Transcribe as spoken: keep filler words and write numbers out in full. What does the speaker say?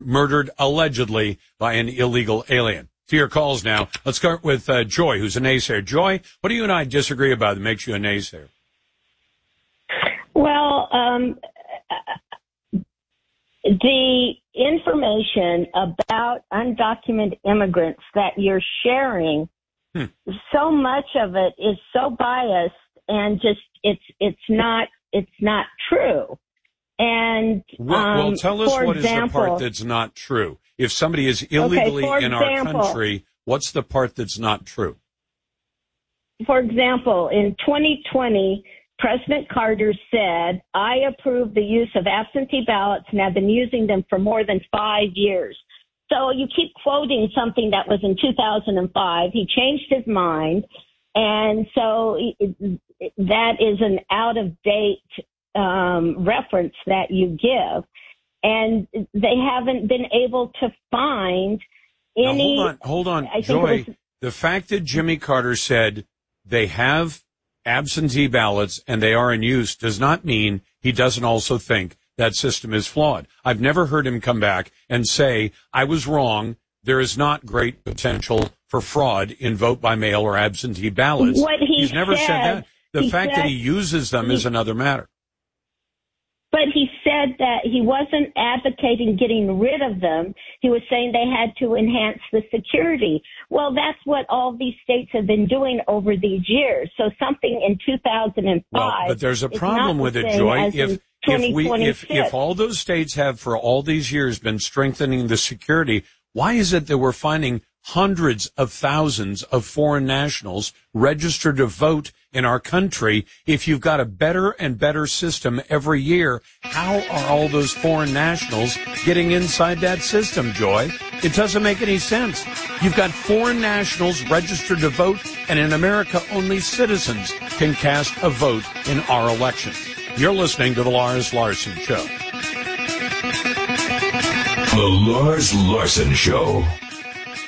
murdered allegedly by an illegal alien. To your calls now. Let's start with uh, Joy, who's a naysayer. Joy, what do you and I disagree about that makes you a naysayer? Well, um, the information about undocumented immigrants that you're sharing, hmm. so much of it is so biased and just it's it's not it's not true. And well, um, well tell us what example, is the part that's not true. If somebody is illegally okay, in example, our country, what's the part that's not true? For example, in twenty twenty, President Carter said, I approve the use of absentee ballots and have been using them for more than five years. So you keep quoting something that was in two thousand five. He changed his mind. And so that is an out-of-date um, reference that you give. And they haven't been able to find any. Now, hold on, hold on, Joy. Was, the fact that Jimmy Carter said they have absentee ballots and they are in use does not mean he doesn't also think that system is flawed. I've never heard him come back and say, I was wrong. There is not great potential for fraud in vote by mail or absentee ballots. What he He's never said, said that. The fact said, that he uses them he, is another matter. But he said that he wasn't advocating getting rid of them. He was saying they had to enhance the security. Well, that's what all these states have been doing over these years. So something in two thousand five. Well, but there's a problem with it, Joy. If if we if if all those states have for all these years been strengthening the security, why is it that we're finding hundreds of thousands of foreign nationals registered to vote in our country? If you've got a better and better system every year, how are all those foreign nationals getting inside that system, Joy? It doesn't make any sense. You've got foreign nationals registered to vote, and in America, only citizens can cast a vote in our elections. You're listening to The Lars Larson Show. The Lars Larson Show.